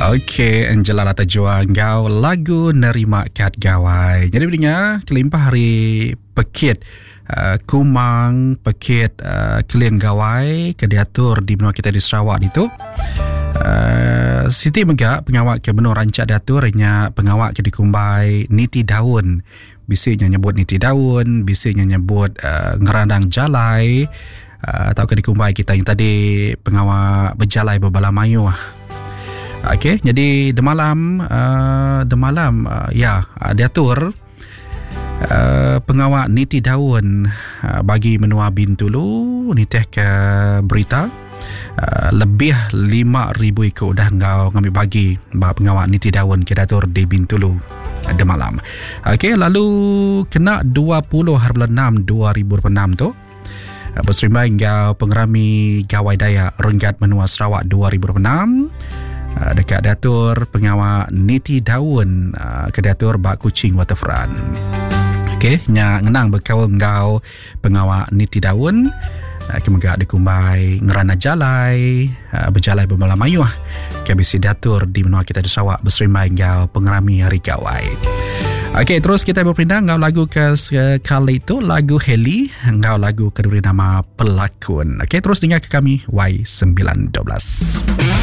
Okey, Angela Lata Juang Gau lagu Nerima Kat Gawai. Jadi dengar kelimpah hari Pekit Kumang Pekit Keliang Gawai ke diatur di benua kita di Sarawak itu. Siti Megak pengawak ke benua rancak diatur nya pengawak ke dikumbai Niti Daun. Bisanya nyebut Niti Daun, bisanya nyebut ngerandang jalai. Atau ke dikumbai kita yang tadi pengawak berjalai berbala mayu. Okey, jadi demalam diatur pengawak Niti Daun bagi menua Bintulu nitih ke berita lebih 5,000 ekor dah ngau ngambil bagi pengawak Niti Daun ke diatur di Bintulu demalam. Okey, lalu kena 20 hari bulan 6 2026 tu berserimbai ngau pengerami Gawai Dayak Renggat Menua Sarawak 2026 dekat diatur pengawak Niti Daun ke diatur Bak Kuching Waterfront. Okey, nya ngenang berkawal ngau pengawak Niti Daun kemegak dikumbai ngerana jalai berjalai bermalam mayuh ke bisi diatur di menua kita di Sarawak berserimbai ngau pengerami Hari Gawai. Okey, terus kita berpindah ngau lagu ke kali itu lagu Heli ngau lagu kedua nama Pelakon. Okey, terus dengar ke kami Y912.